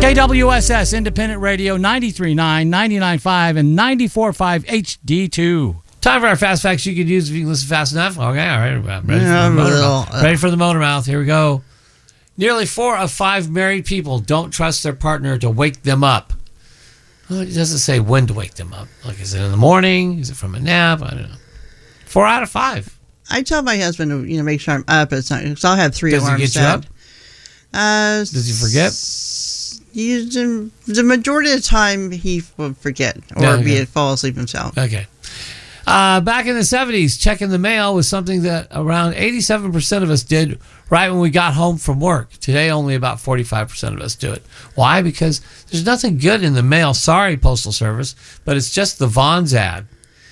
KWSS Independent Radio 93.9, 99.5, and 94.5 HD2. Time for our fast facts you could use if you can listen fast enough. Okay, all right. Ready for the motor mouth. Here we go. Nearly 4 of 5 married people don't trust their partner to wake them up. Well, it doesn't say when to wake them up. Like, is it in the morning? Is it from a nap? I don't know. 4 out of 5. I tell my husband to make sure I'm up. It's not because I'll have 3 alarms Does he get you up? Does he forget? The majority of the time he will forget or fall asleep himself. Okay. Back in the 70s, checking the mail was something that around 87% of us did right when we got home from work. Today, only about 45% of us do it. Why? Because there's nothing good in the mail. Sorry, Postal Service, but it's just the Vons ad.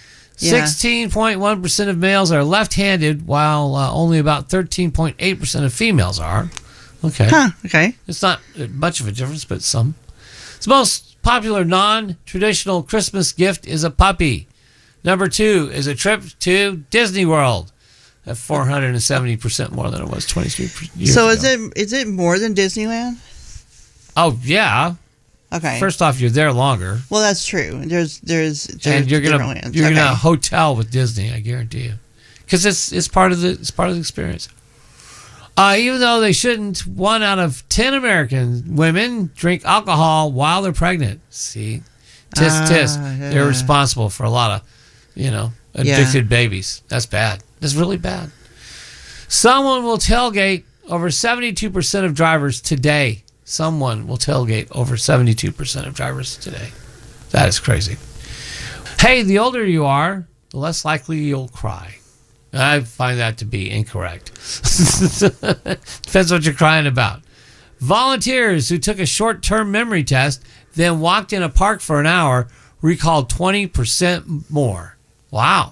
16.1% of males are left-handed, while only about 13.8% of females are. Okay. Huh, okay. It's not much of a difference, but some. The most popular non-traditional Christmas gift is a puppy. Number 2 is a trip to Disney World. At 470% more than it was 23 years ago. So is it more than Disneyland? Oh, yeah. Okay. First off, you're there longer. Well, that's true. There's and you're gonna hotel with Disney, I guarantee you, because it's part of the experience. Even though they shouldn't, 1 out of 10 American women drink alcohol while they're pregnant. See, tisk. Yeah. They're responsible for a lot of, addicted babies. That's bad. That's really bad. Someone will tailgate over 72% of drivers today. Someone will tailgate over 72% of drivers today. That is crazy. Hey, the older you are, the less likely you'll cry. I find that to be incorrect. Depends what you're crying about. Volunteers who took a short-term memory test, then walked in a park for an hour, recalled 20% more. Wow.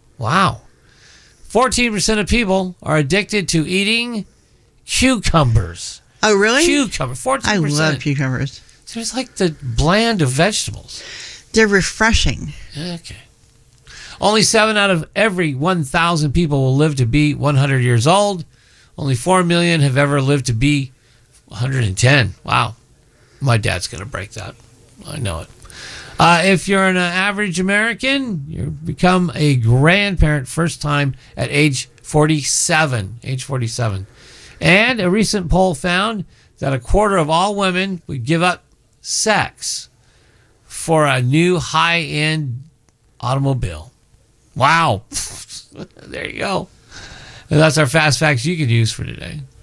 14% of people are addicted to eating cucumbers. Oh, really? Cucumber, 14%. I love cucumbers. So it's like the bland of vegetables. They're refreshing. Okay. Only 7 out of every 1,000 people will live to be 100 years old. Only 4 million have ever lived to be 110. Wow. My dad's going to break that. I know it. If you're an average American, you become a grandparent first time at age 47. And a recent poll found that a quarter of all women would give up sex for a new high-end automobile. Wow. There you go. And that's our fast facts you could use for today.